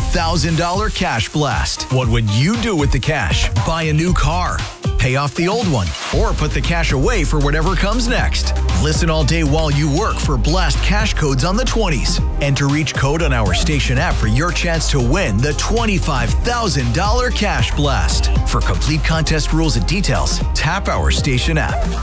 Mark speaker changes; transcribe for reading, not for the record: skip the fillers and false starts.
Speaker 1: $25,000 cash blast. What would you do with the cash? Buy a new car, pay off the old one, or put the cash away for whatever comes next. Listen all day while you work for Blast cash codes on the 20s. Enter each code on our station app for your chance to win the $25,000 cash blast. For complete contest rules and details, tap our station app.